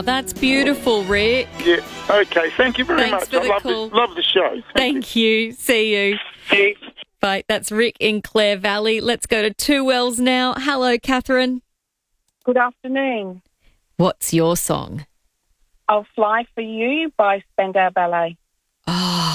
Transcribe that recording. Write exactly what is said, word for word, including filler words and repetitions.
that's beautiful, Rick. Yeah. Okay. Thank you very Thanks much. for the I love, call. It, love the show. Thank, Thank you. See you. you. Bye. That's Rick in Clare Valley. Let's go to Two Wells now. Hello, Catherine. Good afternoon. What's your song? I'll Fly for You by Spandau Ballet. Oh,